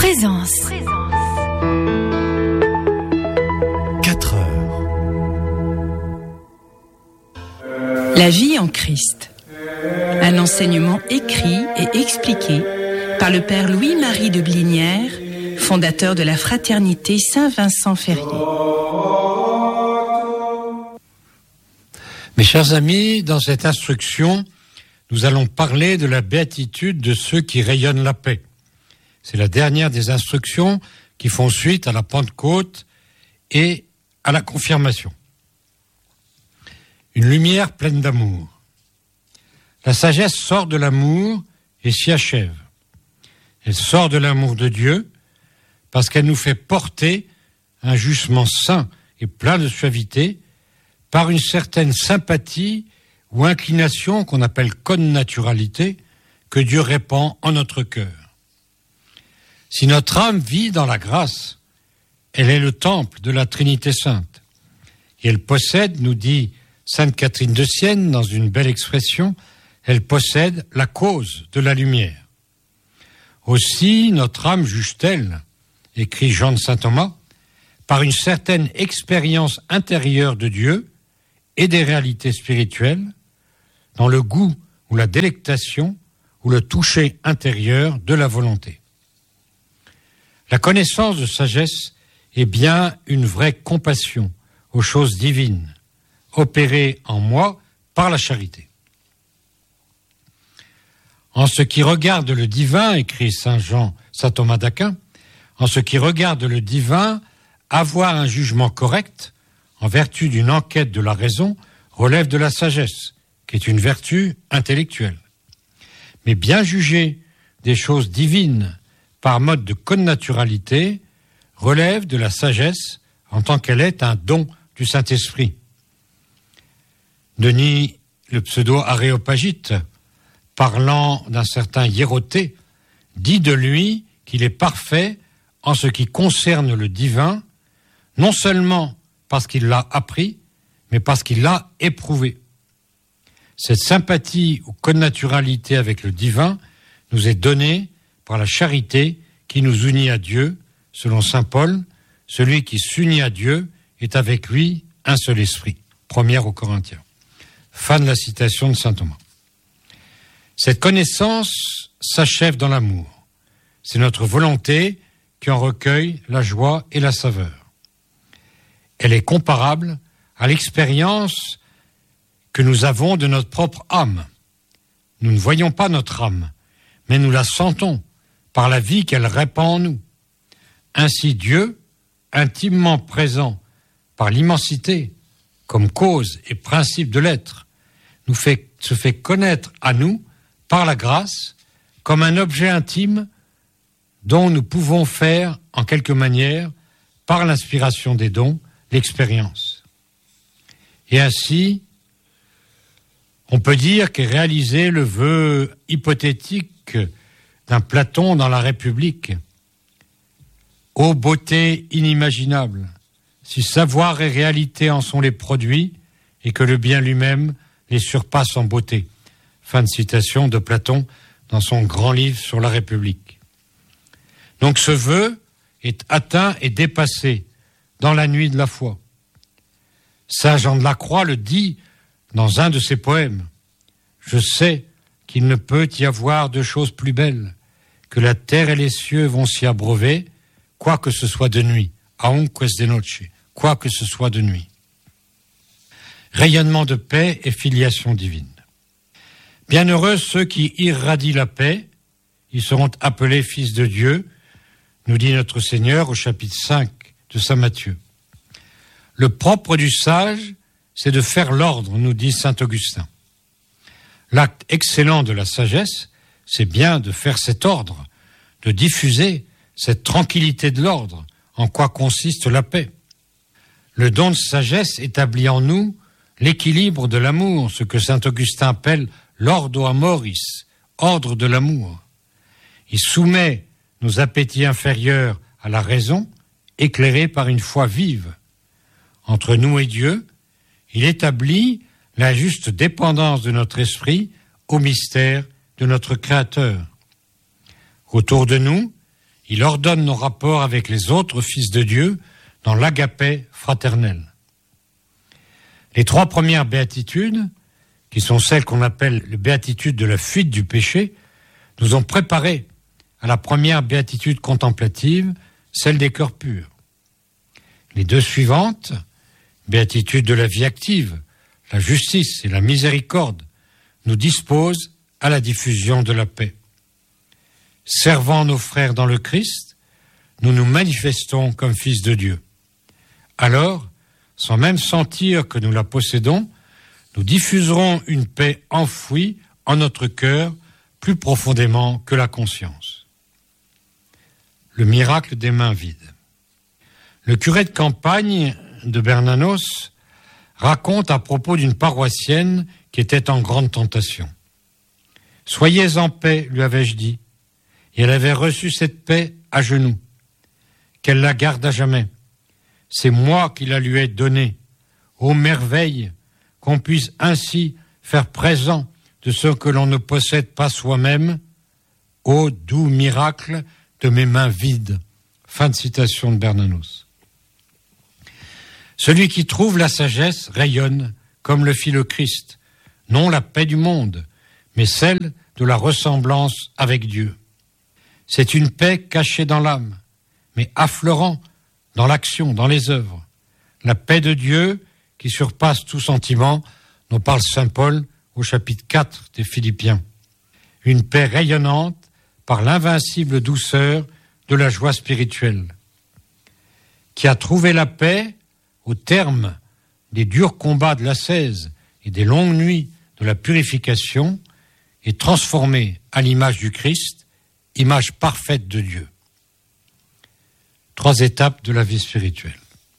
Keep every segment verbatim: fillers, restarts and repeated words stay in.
Présence. quatre heures. La vie en Christ. Un enseignement écrit et expliqué par le père Louis-Marie de Blinière, fondateur de la fraternité Saint-Vincent-Ferrier. Mes chers amis, dans cette instruction, nous allons parler de la béatitude de ceux qui rayonnent la paix. C'est la dernière des instructions qui font suite à la Pentecôte et à la confirmation. Une lumière pleine d'amour. La sagesse sort de l'amour et s'y achève. Elle sort de l'amour de Dieu parce qu'elle nous fait porter un jugement saint et plein de suavité par une certaine sympathie ou inclination qu'on appelle connaturalité que Dieu répand en notre cœur. Si notre âme vit dans la grâce, elle est le temple de la Trinité Sainte. Et elle possède, nous dit Sainte Catherine de Sienne dans une belle expression, elle possède la cause de la lumière. Aussi notre âme juge-t-elle, écrit Jean de Saint Thomas, par une certaine expérience intérieure de Dieu et des réalités spirituelles, dans le goût ou la délectation ou le toucher intérieur de la volonté. La connaissance de sagesse est bien une vraie compassion aux choses divines, opérée en moi par la charité. En ce qui regarde le divin, écrit saint Jean, saint Thomas d'Aquin, en ce qui regarde le divin, avoir un jugement correct, en vertu d'une enquête de la raison, relève de la sagesse, qui est une vertu intellectuelle. Mais bien juger des choses divines par mode de connaturalité relève de la sagesse en tant qu'elle est un don du Saint-Esprit. Denis, le pseudo-aréopagite, parlant d'un certain Hiéroté, dit de lui qu'il est parfait en ce qui concerne le divin, non seulement parce qu'il l'a appris, mais parce qu'il l'a éprouvé. Cette sympathie ou connaturalité avec le divin nous est donnée par la charité qui nous unit à Dieu, selon saint Paul, celui qui s'unit à Dieu est avec lui un seul esprit. Première aux Corinthiens. Fin de la citation de saint Thomas. Cette connaissance s'achève dans l'amour. C'est notre volonté qui en recueille la joie et la saveur. Elle est comparable à l'expérience que nous avons de notre propre âme. Nous ne voyons pas notre âme, mais nous la sentons par la vie qu'elle répand en nous. Ainsi Dieu, intimement présent par l'immensité, comme cause et principe de l'être, nous fait, se fait connaître à nous par la grâce comme un objet intime dont nous pouvons faire, en quelque manière, par l'inspiration des dons, l'expérience. Et ainsi, on peut dire qu'est réalisé le vœu hypothétique d'un Platon dans la République. Ô beauté inimaginable, si savoir et réalité en sont les produits, et que le bien lui-même les surpasse en beauté. Fin de citation de Platon dans son grand livre sur la République. Donc ce vœu est atteint et dépassé dans la nuit de la foi. Saint Jean de la Croix le dit dans un de ses poèmes. Je sais qu'il ne peut y avoir de choses plus belles, que la terre et les cieux vont s'y abreuver, quoi que ce soit de nuit, aunque de noche, quoi que ce soit de nuit. Rayonnement de paix et filiation divine. Bienheureux ceux qui irradient la paix, ils seront appelés fils de Dieu, nous dit notre Seigneur au chapitre cinq de saint Matthieu. Le propre du sage, c'est de faire l'ordre, nous dit saint Augustin. L'acte excellent de la sagesse, c'est bien de faire cet ordre, de diffuser cette tranquillité de l'ordre, en quoi consiste la paix. Le don de sagesse établit en nous l'équilibre de l'amour, ce que saint Augustin appelle l'ordo amoris, ordre de l'amour. Il soumet nos appétits inférieurs à la raison, éclairés par une foi vive. Entre nous et Dieu, il établit la juste dépendance de notre esprit au mystère de notre Créateur. Autour de nous, il ordonne nos rapports avec les autres fils de Dieu dans l'agapé fraternel. Les trois premières béatitudes, qui sont celles qu'on appelle les béatitudes de la fuite du péché, nous ont préparés à la première béatitude contemplative, celle des cœurs purs. Les deux suivantes, béatitude de la vie active, la justice et la miséricorde, nous disposent à la diffusion de la paix. Servant nos frères dans le Christ, nous nous manifestons comme fils de Dieu. Alors, sans même sentir que nous la possédons, nous diffuserons une paix enfouie en notre cœur plus profondément que la conscience. Le miracle des mains vides. Le curé de campagne de Bernanos raconte à propos d'une paroissienne qui était en grande tentation. « Soyez en paix, lui avais-je dit. » Et elle avait reçu cette paix à genoux. Qu'elle la garde à jamais. C'est moi qui la lui ai donnée. Ô merveille, qu'on puisse ainsi faire présent de ce que l'on ne possède pas soi-même. Ô doux miracle de mes mains vides. Fin de citation de Bernanos. Celui qui trouve la sagesse rayonne, comme le fit le Christ, non la paix du monde, mais celle de la ressemblance avec Dieu. C'est une paix cachée dans l'âme, mais affleurant dans l'action, dans les œuvres. La paix de Dieu qui surpasse tout sentiment, dont parle saint Paul au chapitre quatre des Philippiens. Une paix rayonnante par l'invincible douceur de la joie spirituelle. Qui a trouvé la paix au terme des durs combats de l'ascèse et des longues nuits de la purification, est transformé à l'image du Christ, image parfaite de Dieu. Trois étapes de la vie spirituelle.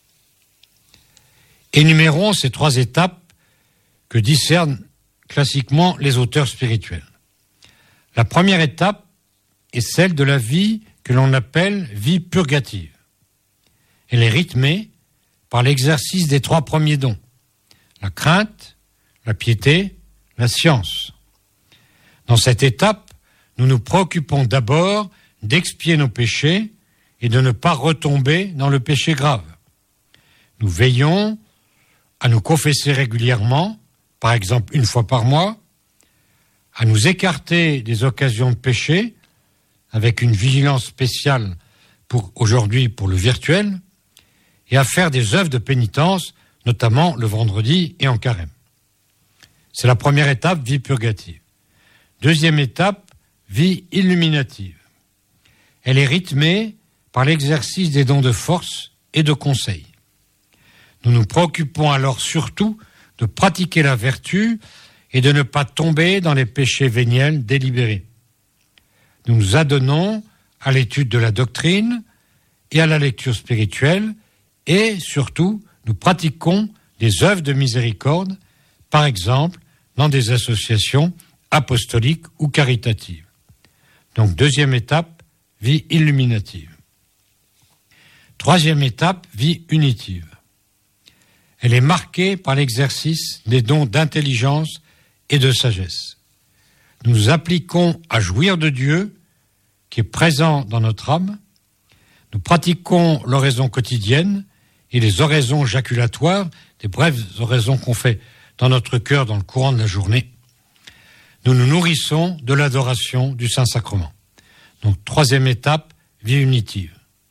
Énumérons ces trois étapes que discernent classiquement les auteurs spirituels. La première étape est celle de la vie que l'on appelle vie purgative. Elle est rythmée par l'exercice des trois premiers dons, la crainte, la piété, la science. Dans cette étape, nous nous préoccupons d'abord d'expier nos péchés et de ne pas retomber dans le péché grave. Nous veillons à nous confesser régulièrement, par exemple une fois par mois, à nous écarter des occasions de péché, avec une vigilance spéciale pour aujourd'hui pour le virtuel, et à faire des œuvres de pénitence, notamment le vendredi et en carême. C'est la première étape, vie purgative. Deuxième étape, vie illuminative. Elle est rythmée par l'exercice des dons de force et de conseil. Nous nous préoccupons alors surtout de pratiquer la vertu et de ne pas tomber dans les péchés véniels délibérés. Nous nous adonnons à l'étude de la doctrine et à la lecture spirituelle et surtout nous pratiquons des œuvres de miséricorde, par exemple dans des associations apostoliques ou caritatives. Donc deuxième étape, vie illuminative. Troisième étape, vie unitive. Elle est marquée par l'exercice des dons d'intelligence et de sagesse. Nous nous appliquons à jouir de Dieu, qui est présent dans notre âme. Nous pratiquons l'oraison quotidienne et les oraisons jaculatoires, des brèves oraisons qu'on fait dans notre cœur dans le courant de la journée. Nous nous nourrissons de l'adoration du Saint-Sacrement. Donc, troisième étape, vie unitive.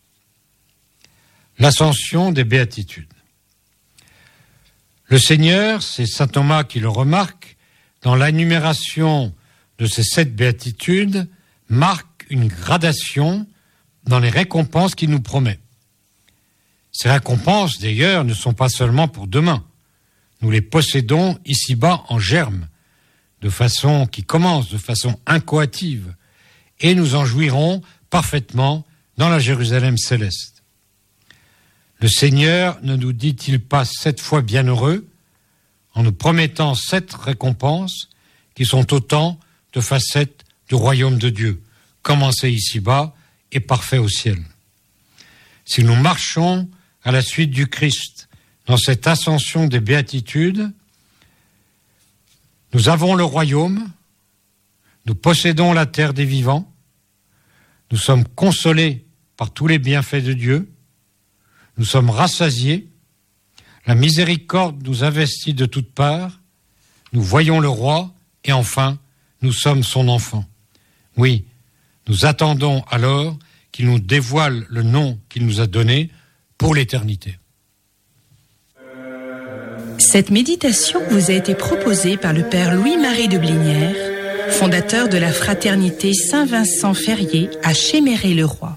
L'ascension des béatitudes. Le Seigneur, c'est saint Thomas qui le remarque, dans l'énumération de ces sept béatitudes, marque une gradation dans les récompenses qu'il nous promet. Ces récompenses, d'ailleurs, ne sont pas seulement pour demain. Nous les possédons ici-bas en germe, de façon qui commence de façon incoative, et nous en jouirons parfaitement dans la Jérusalem céleste. Le Seigneur ne nous dit-il pas sept fois bienheureux en nous promettant sept récompenses qui sont autant de facettes du royaume de Dieu, commencé ici-bas et parfait au ciel. Si nous marchons à la suite du Christ dans cette ascension des béatitudes, nous avons le royaume, nous possédons la terre des vivants, nous sommes consolés par tous les bienfaits de Dieu. Nous sommes rassasiés. La miséricorde nous investit de toutes parts. Nous voyons le roi et enfin, nous sommes son enfant. Oui, nous attendons alors qu'il nous dévoile le nom qu'il nous a donné pour l'éternité. Cette méditation vous a été proposée par le Père Louis-Marie de Blinière, fondateur de la Fraternité Saint-Vincent-Ferrier à Chéméré-le-Roi.